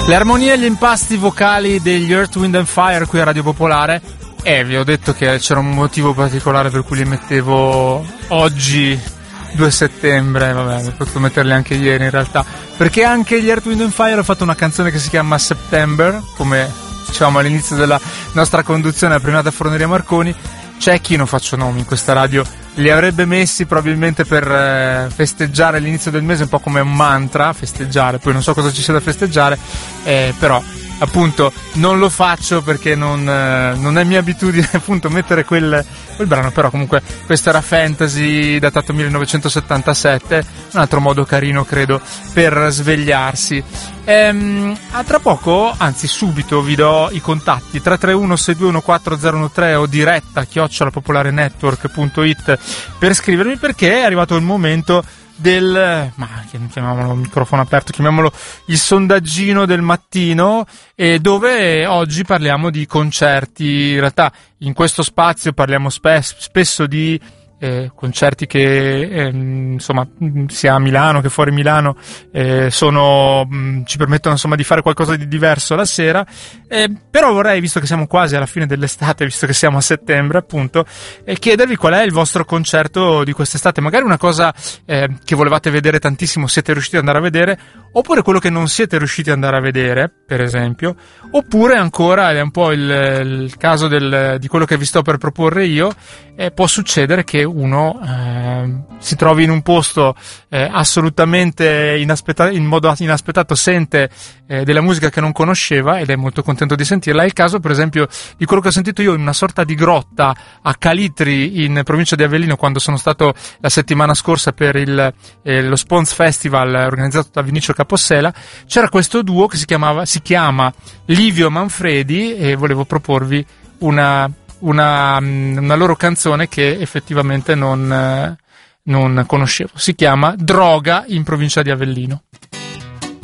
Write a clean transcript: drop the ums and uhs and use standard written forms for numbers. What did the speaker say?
Le armonie e gli impasti vocali degli Earth, Wind and Fire qui a Radio Popolare. Vi ho detto che c'era un motivo particolare per cui li mettevo oggi, 2 settembre, vabbè, potevo metterli anche ieri in realtà, perché anche gli Earth, Wind and Fire hanno fatto una canzone che si chiama September, come dicevamo all'inizio della nostra conduzione alla primata Forneria Marconi. C'è chi, non faccio nomi in questa radio, li avrebbe messi probabilmente per festeggiare l'inizio del mese, un po' come un mantra, festeggiare, poi non so cosa ci sia da festeggiare, però appunto non lo faccio perché non è mia abitudine appunto mettere quel brano. Però comunque questo era Fantasy, datato 1977, un altro modo carino credo per svegliarsi. A tra poco, anzi subito, vi do i contatti: 331-621-4013 o diretta @popolarenetwork.it per scrivermi, perché è arrivato il momento del, chiamiamolo microfono aperto, chiamiamolo il sondaggino del mattino, dove oggi parliamo di concerti. In realtà in questo spazio parliamo spesso di concerti che insomma, sia a Milano che fuori Milano, ci permettono insomma di fare qualcosa di diverso la sera, però vorrei, visto che siamo quasi alla fine dell'estate, visto che siamo a settembre appunto, chiedervi qual è il vostro concerto di quest'estate, magari una cosa che volevate vedere tantissimo, siete riusciti ad andare a vedere, oppure quello che non siete riusciti ad andare a vedere, per esempio, oppure ancora, ed è un po' il caso di quello che vi sto per proporre io, può succedere che uno si trovi in un posto assolutamente in modo inaspettato, sente della musica che non conosceva ed è molto contento di sentirla. È il caso per esempio di quello che ho sentito io in una sorta di grotta a Calitri, in provincia di Avellino, quando sono stato la settimana scorsa per lo Spons Festival organizzato da Vinicio Capossela. C'era questo duo che si chiama Livio Manfredi, e volevo proporvi una loro canzone che effettivamente non conoscevo. Si chiama Droga in provincia di Avellino.